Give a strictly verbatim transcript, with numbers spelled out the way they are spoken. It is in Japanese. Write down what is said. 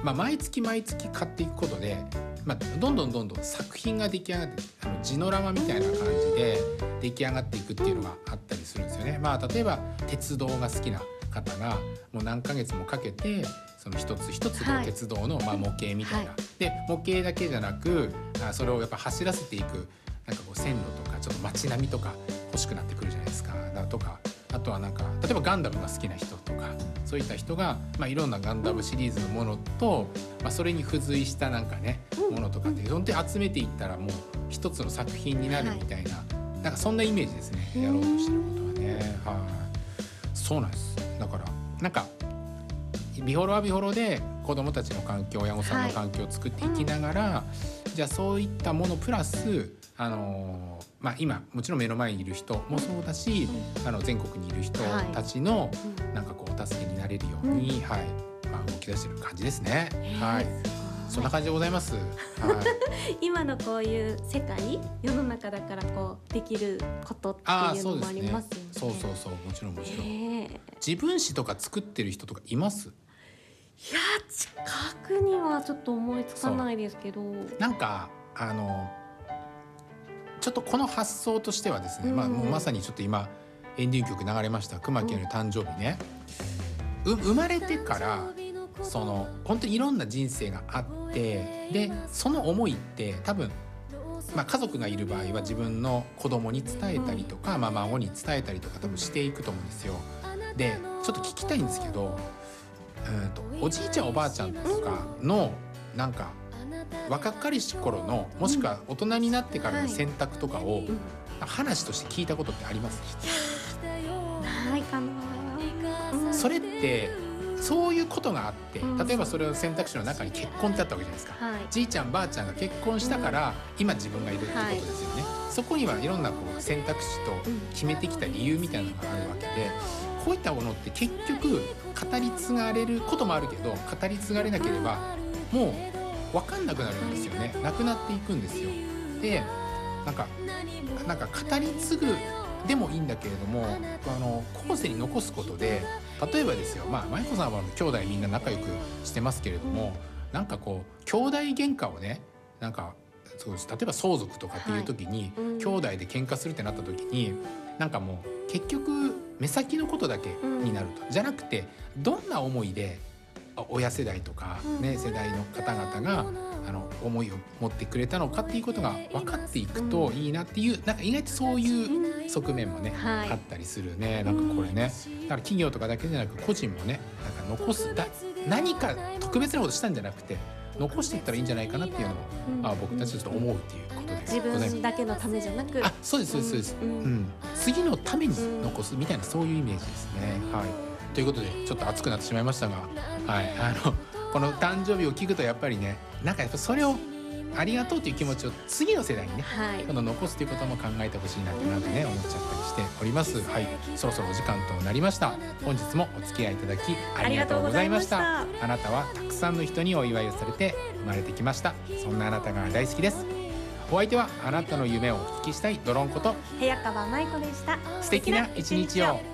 まあ、毎月毎月買っていくことで、まあ、どんどんどんどん作品が出来上がって、あのジノラマみたいな感じで出来上がっていくっていうのがあったりするんですよね。まあ、例えば鉄道が好きな方がもう何ヶ月もかけてその一つ一つの鉄道のまあ模型みたいな、はい、で模型だけじゃなくあそれをやっぱ走らせていくなんかこう線路とかちょっと街並みとか欲しくなってくるじゃないですか。だとかあとはなんか例えばガンダムが好きな人とかそういった人が、まあ、いろんなガンダムシリーズのものと、まあ、それに付随したなんかねものとかって本当に集めていったらもう一つの作品になるみたいな、はい、なんかそんなイメージですね、やろうとしてることはね。はい、そうなんです。だからなんかビホロはビホロで子どもたちの環境親御さんの環境を作っていきながら、はい、じゃあそういったものプラスあのーまあ、今もちろん目の前にいる人もそうだし、うん、あの全国にいる人たちのなんかこうお助けになれるように、うんはいまあ、動き出してる感じですね。はい、そんな感じでございます。はい、 今のこういう世界世の中だからこうできることっていうのもありますよね。 そうそうそうもちろんもちろん。自分史とか作ってる人とかいます？ いや近くにはちょっと思いつかないですけど、 なんかあのちょっとこの発想としてはですね、うんまあ、もうまさにちょっと今エンディング曲流れました熊木の誕生日ね、うん、生まれてからその本当にいろんな人生があってでその思いって多分、まあ、家族がいる場合は自分の子供に伝えたりとか、うんまあ、孫に伝えたりとか多分していくと思うんですよ。でちょっと聞きたいんですけど、うんとおじいちゃんおばあちゃんとかのなんか若かりし頃のもしくは大人になってからの選択とかを、うんはい、話として聞いたことってあります？ ないかな、 うん、それってそういうことがあって、うん、例えばそれを選択肢の中に結婚ってあったわけじゃないですか、はい、じいちゃんばあちゃんが結婚したから、うん、今自分がいるってことですよね、はい、そこにはいろんなこう選択肢と決めてきた理由みたいなのがあるわけで、こういったものって結局語り継がれることもあるけど語り継がれなければもう分かんなくなるんですよね。なくなっていくんですよ。でなんかなんか語り継ぐでもいいんだけれどもあの後世に残すことで例えばですよ、まあ、舞子さんは兄弟みんな仲良くしてますけれども、なんかこう兄弟喧嘩をねなんかそうです例えば相続とかっていう時に、はいうん、兄弟で喧嘩するってなった時になんかもう結局目先のことだけになると、うん、じゃなくてどんな思いで親世代とか、ね、世代の方々があの思いを持ってくれたのかっていうことが分かっていくといいなっていうなんか意外とそういう側面もね、はい、あったりするね。なんかこれねだから企業とかだけじゃなく個人もねなんか残すだ何か特別なことしたんじゃなくて残していったらいいんじゃないかなっていうのを、うんまあ、僕たちちょっと思うっていうことで自分だけのためじゃなくあそうですそうですそうです、うんうん、次のために残すみたいなそういうイメージですね。はいということでちょっと熱くなってしまいましたが、はい、あのこの誕生日を聞くとやっぱりねなんかやっぱそれをありがとうという気持ちを次の世代にね、はい、この残すということも考えてほしいなってなんかね思っちゃったりしております。はい、そろそろお時間となりました。本日もお付き合いいただきありがとうございました。あなたはたくさんの人にお祝いをされて生まれてきました。そんなあなたが大好きです。お相手はあなたの夢をお聞きしたいドロンこと部屋川舞子でした。 素敵な一日を。